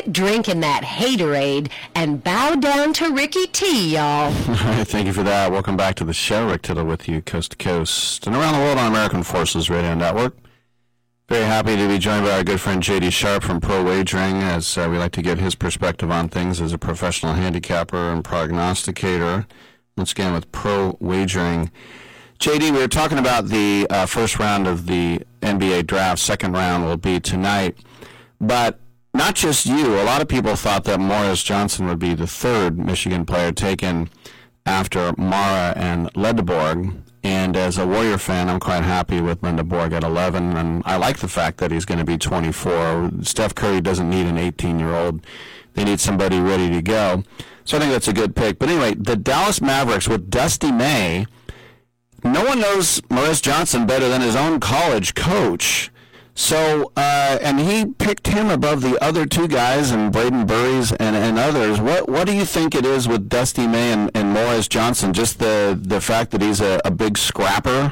Quit drinking that haterade and bow down to Ricky T, y'all. All right, thank you for that. Welcome back to the show. Rick Tittle with you, coast to coast and around the world on American Forces Radio Network. Very happy to be joined by our good friend J.D. Sharp from Pro Wagering, as we like to get his perspective on things as a professional handicapper and prognosticator. Once again, with Pro Wagering. J.D., we were talking about the first round of the NBA draft. Second round will be tonight. But not just you. A lot of people thought that Morris Johnson would be the third Michigan player taken after Mara and Leddeborg. And as a Warrior fan, I'm quite happy with Leddeborg at 11. And I like the fact that he's going to be 24. Steph Curry doesn't need an 18-year-old. They need somebody ready to go. So I think that's a good pick. But anyway, the Dallas Mavericks with Dusty May, no one knows Morris Johnson better than his own college coach. So, and he picked him above the other two guys, and Braden Burries and others. What do you think it is with Dusty May and Morris Johnson? Just the fact that he's a big scrapper?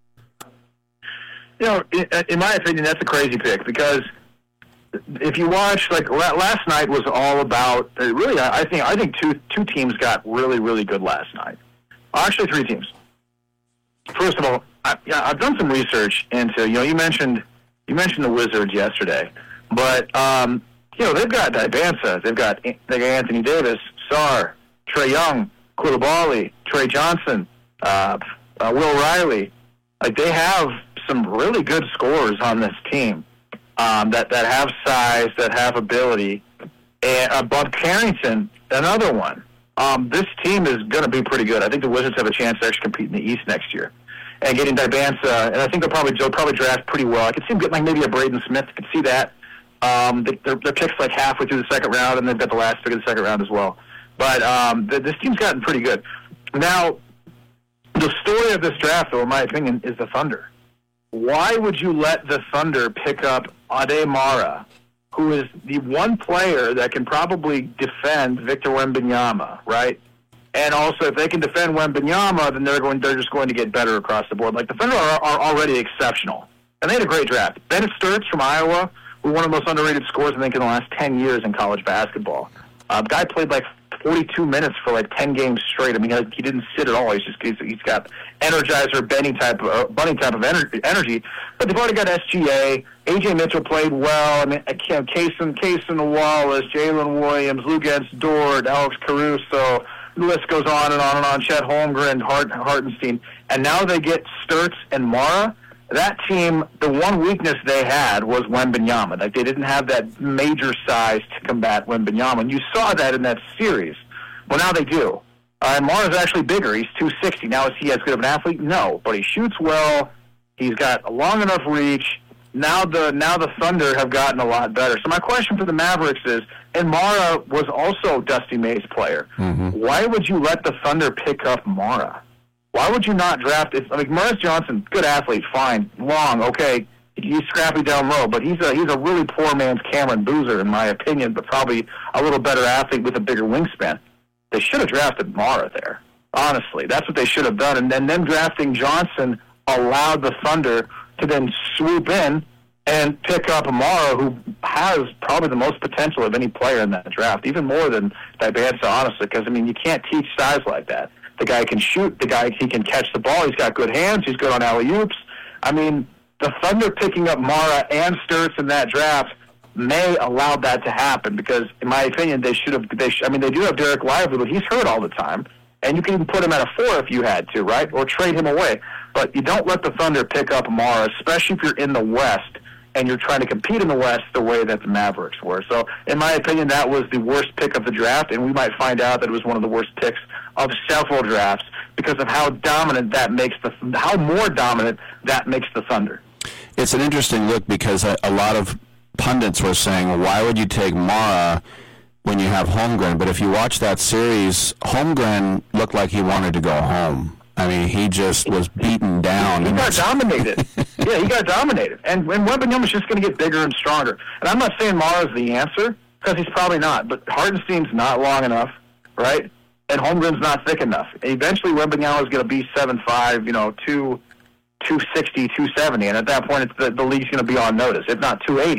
You know, in my opinion, that's a crazy pick, because if you watch, like last night was all about, really, I think two teams got really, really good last night. Actually, three teams. First of all, I've done some research into, you mentioned the Wizards yesterday, but they've got Dibanza, they've got Anthony Davis, Sarr, Trae Young, Coulibaly, Trey Johnson, Will Riley. Like, they have some really good scorers on this team that have size, that have ability. And Bob Carrington, another one. This team is going to be pretty good. I think the Wizards have a chance to actually compete in the East next year. And getting Dibanza, and I think they'll probably draft pretty well. I could see them get like maybe a Braden Smith. I could see that. Their picks like halfway through the second round, and they've got the last pick of the second round as well. But this team's gotten pretty good. Now, the story of this draft, though, in my opinion, is the Thunder. Why would you let the Thunder pick up Ade Mara, who is the one player that can probably defend Victor Wembanyama, right? And also, if they can defend Wembanyama, then they're just going to get better across the board. Like, the Thunder are already exceptional. And they had a great draft. Bennett Sturtz from Iowa, who one of the most underrated scorers, I think, in the last 10 years in college basketball. Guy played like 42 minutes for like 10 games straight. I mean, he didn't sit at all. He's got Energizer bunny type of energy. But they've already got SGA. AJ Mitchell played well. I mean, Kaysen Wallace, Jalen Williams, Luguentz Dort, Alex Caruso. The list goes on and on and on. Chet Holmgren, Hartenstein. And now they get Sturtz and Mara. That team, the one weakness they had was Wembanyama. Like, they didn't have that major size to combat Wembanyama. And you saw that in that series. Well, now they do. And Mara's actually bigger. He's 260. Now, is he as good of an athlete? No. But he shoots well. He's got a long enough reach. Now the Thunder have gotten a lot better. So my question for the Mavericks is, and Mara was also Dusty May's player. Mm-hmm. Why would you let the Thunder pick up Mara? Why would you not draft it? I mean, Morris Johnson, good athlete, fine, long, okay. He's scrappy down low, but he's a really poor man's Cameron Boozer, in my opinion, but probably a little better athlete with a bigger wingspan. They should have drafted Mara there. Honestly, that's what they should have done. And then them drafting Johnson allowed the Thunder to then swoop in and pick up Mara, who has probably the most potential of any player in that draft, even more than Dibanza, honestly, because, I mean, you can't teach size like that. The guy can shoot. He can catch the ball. He's got good hands. He's good on alley-oops. I mean, the Thunder picking up Mara and Sturtz in that draft may allow that to happen because, in my opinion, they should have. They do have Derek Lively, but he's hurt all the time, and you can even put him at a 4 if you had to, right, or trade him away. But you don't let the Thunder pick up Mara, especially if you're in the West and you're trying to compete in the West the way that the Mavericks were. So, in my opinion, that was the worst pick of the draft, and we might find out that it was one of the worst picks of several drafts because of how dominant that makes how more dominant that makes the Thunder. It's an interesting look because a lot of pundits were saying, well, why would you take Mara when you have Holmgren? But if you watch that series, Holmgren looked like he wanted to go home. I mean, he just was beaten down. He got dominated. Yeah, he got dominated. And Wembanyama's just going to get bigger and stronger. And I'm not saying Mara's the answer, because he's probably not. But Hartenstein's not long enough, right? And Holmgren's not thick enough. Eventually, Wembanyama's going to be 7'5", 260, 270. And at that point, the league's going to be on notice, if not 280.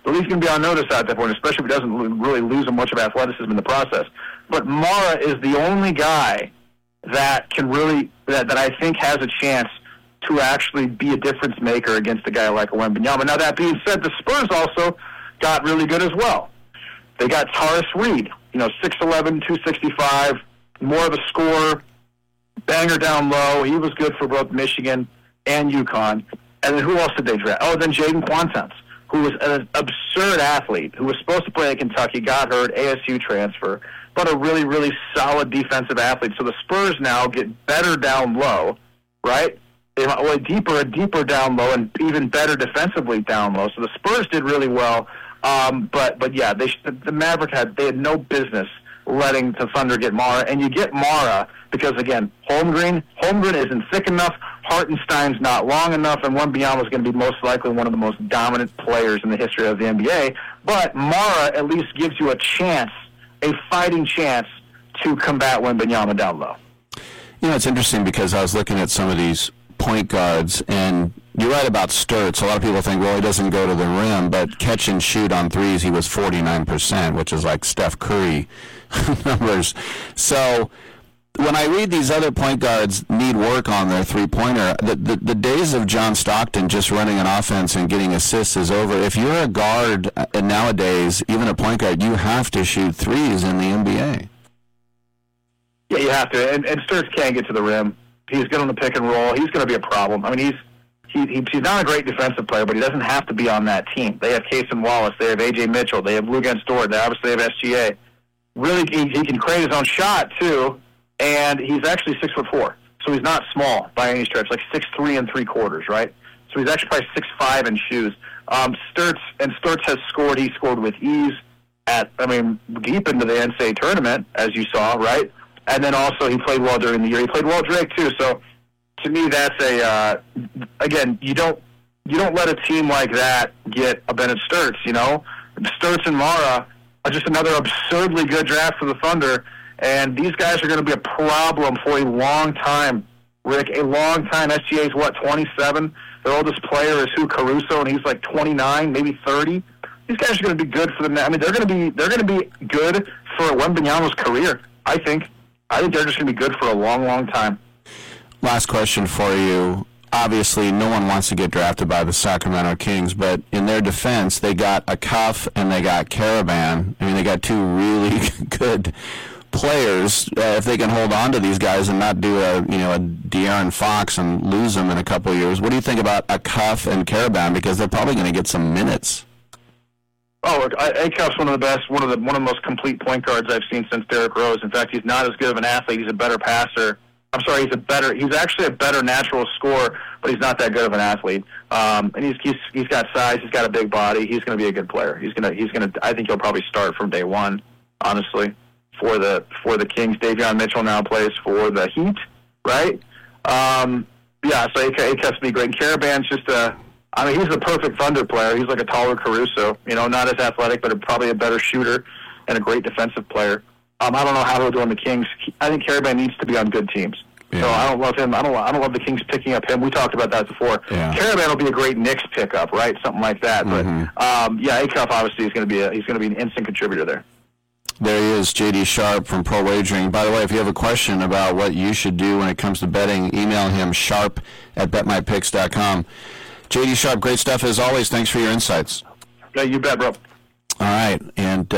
So he's going to be on notice at that point, especially if he doesn't really lose much of athleticism in the process. But Mara is the only guy that can really, that I think has a chance to actually be a difference maker against a guy like Wembanyama. Now, that being said, the Spurs also got really good as well. They got Taurus Reed, 6'11", 265, more of a scorer, banger down low. He was good for both Michigan and UConn. And then who else did they draft? Oh, then Jaden Quantance, who was an absurd athlete, who was supposed to play at Kentucky, got hurt, ASU transfer, but a really, really solid defensive athlete. So the Spurs now get better down low, right? They went deeper down low, and even better defensively down low. So the Spurs did really well. But yeah, the Maverick they had no business letting the Thunder get Mara, and you get Mara because, again, Holmgren isn't thick enough, Hartenstein's not long enough, and Wembanyama is going to be most likely one of the most dominant players in the history of the NBA. But Mara at least gives you a fighting chance to combat Wembanyama down low. It's interesting because I was looking at some of these point guards, and you're right about Sturtz. A lot of people think, well, he doesn't go to the rim, but catch and shoot on threes, he was 49%, which is like Steph Curry numbers. So when I read these other point guards need work on their three-pointer, the days of John Stockton just running an offense and getting assists is over. If you're a guard nowadays, even a point guard, you have to shoot threes in the NBA. Yeah, you have to. And Sturtz can't get to the rim. He's good on the pick and roll. He's going to be a problem. I mean, he's not a great defensive player, but he doesn't have to be on that team. They have Cason Wallace. They have A.J. Mitchell. They have Luguentz Dort. They obviously have SGA. Really, he can create his own shot, too, and he's actually 6'4". So he's not small by any stretch, like 6'3" and 3/4", right? So he's actually probably 6'5" in shoes. Sturtz has scored. He scored with ease deep into the NCAA tournament, as you saw, right? And then also he played well during the year. He played well Drake too. So to me, that's again, you don't let a team like that get a Bennett Sturtz. Sturtz and Mara are just another absurdly good draft for the Thunder, and these guys are going to be a problem for a long time. Rick, a long time. SGA's 27. Their oldest player is Caruso, and he's like 29, maybe 30. These guys are going to be good for them. I mean, they're going to be good for Wembanyama's career. I think they're just going to be good for a long, long time. Last question for you. Obviously, no one wants to get drafted by the Sacramento Kings, but in their defense, they got a Cuff and they got Caravan. I mean, they got two really good players. If they can hold on to these guys and not do a De'Aaron Fox and lose them in a couple of years, what do you think about a Cuff and Caravan? Because they're probably going to get some minutes. Oh, A-Cuff's one of the best, one of the most complete point guards I've seen since Derrick Rose. In fact, he's not as good of an athlete. He's a better passer. I'm sorry, he's actually a better natural scorer, but he's not that good of an athlete. And he's got size. He's got a big body. He's going to be a good player. He's going to. I think he'll probably start from day one, honestly, for the Kings. Davion Mitchell now plays for the Heat, right? Yeah, so A-Cuff's be great. And Caravan's just he's the perfect Thunder player. He's like a taller Caruso, not as athletic, but probably a better shooter and a great defensive player. I don't know how he'll do on the Kings. I think Caravan needs to be on good teams. Yeah. So I don't love him. I don't love the Kings picking up him. We talked about that before. Yeah. Caravan will be a great Knicks pickup, right? Something like that. Mm-hmm. But A-Cuff obviously is going to be an instant contributor there. There he is, J.D. Sharp from Pro Wagering. By the way, if you have a question about what you should do when it comes to betting, email him sharp@betmypicks.com. J.D. Sharp, great stuff as always. Thanks for your insights. Yeah, you bet, bro. All right, and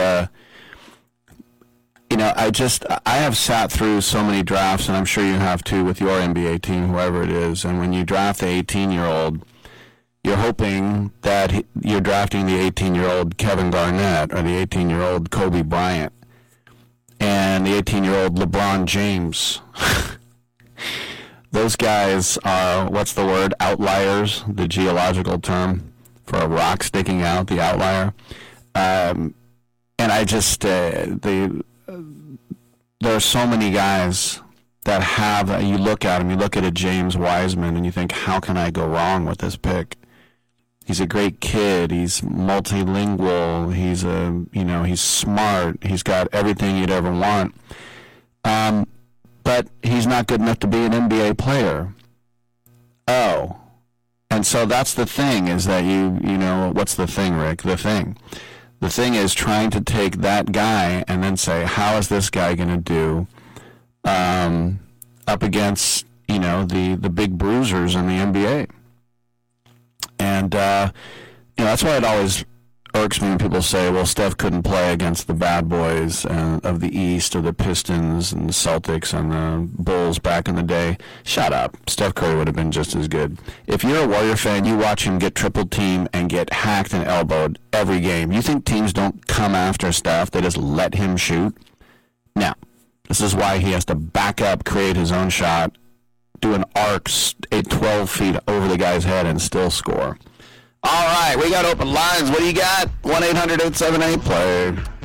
I have sat through so many drafts, and I'm sure you have too with your NBA team, whoever it is. And when you draft the 18-year-old, you're hoping that you're drafting the 18-year-old Kevin Garnett or the 18-year-old Kobe Bryant and the 18-year-old LeBron James. Those guys are, what's the word, outliers, the geological term for a rock sticking out, the outlier. And I just, there are so many guys that have, you look at them, you look at a James Wiseman, and you think, how can I go wrong with this pick? He's a great kid. He's multilingual. He's smart. He's got everything you'd ever want. But he's not good enough to be an NBA player. Oh, And so that's the thing, is that you know, what's the thing, Rick? The thing is trying to take that guy and then say, how is this guy going to do up against, you know, the big bruisers in the NBA? And, you know, that's why it always irks me when people say, well, Steph couldn't play against the bad boys of the East, or the Pistons and the Celtics and the Bulls back in the day. Shut up. Steph Curry would have been just as good. If you're a Warrior fan, you watch him get triple teamed and get hacked and elbowed every game. You think teams don't come after Steph? They just let him shoot? No. This is why he has to back up, create his own shot, do an arc 12 feet over the guy's head, and still score. All right, we got open lines. What do you got? 1-800-878-PLAY.